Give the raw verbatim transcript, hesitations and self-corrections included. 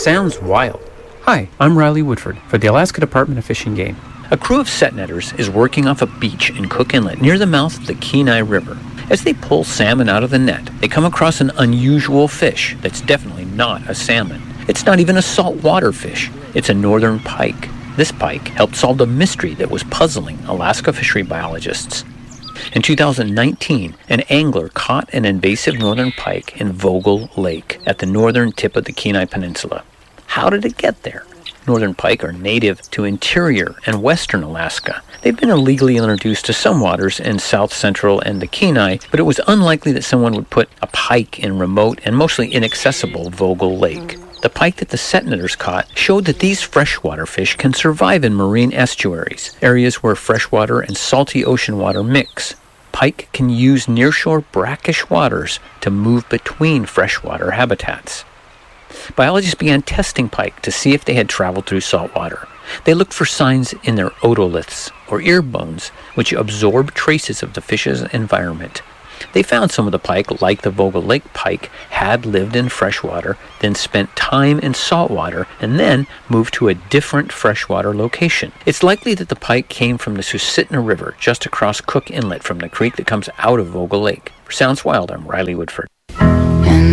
Sounds wild. Hi, I'm Riley Woodford for the Alaska Department of Fish and Game. A crew of set netters is working off a beach in Cook Inlet near the mouth of the Kenai River. As they pull salmon out of the net, they come across an unusual fish that's definitely not a salmon. It's not even a saltwater fish. It's a northern pike. This pike helped solve the mystery that was puzzling Alaska fishery biologists. In two thousand nineteen, an angler caught an invasive northern pike in Vogel Lake at the northern tip of the Kenai Peninsula. How did it get there? Northern pike are native to interior and western Alaska. They've been illegally introduced to some waters in south central and the Kenai, but it was unlikely that someone would put a pike in remote and mostly inaccessible Vogel Lake. The pike that the set netters caught showed that these freshwater fish can survive in marine estuaries, areas where freshwater and salty ocean water mix. Pike can use nearshore brackish waters to move between freshwater habitats. Biologists began testing pike to see if they had traveled through saltwater. They looked for signs in their otoliths, or ear bones, which absorb traces of the fish's environment. They found some of the pike, like the Vogel Lake pike, had lived in freshwater, then spent time in saltwater, and then moved to a different freshwater location. It's likely that the pike came from the Susitna River, just across Cook Inlet from the creek that comes out of Vogel Lake. For Sounds Wild, I'm Riley Woodford.